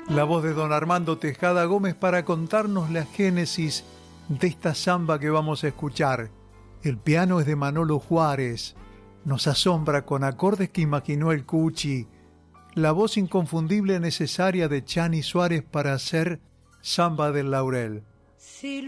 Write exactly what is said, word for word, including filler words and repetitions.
La voz de don Armando Tejada Gómez para contarnos la génesis de esta samba que vamos a escuchar. El piano es de Manolo Juárez. Nos asombra con acordes que imaginó el Cuchi. La voz inconfundible necesaria de Chani Suárez para hacer Samba del Laurel. Si